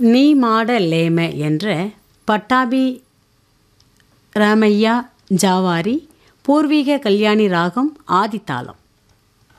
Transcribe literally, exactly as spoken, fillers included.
நீ மாட லேம என்ற பட்டாபி ராமையா ஜாவாரி பூர்வீக கல்யாணி ராகம் ஆதித்தாளம்.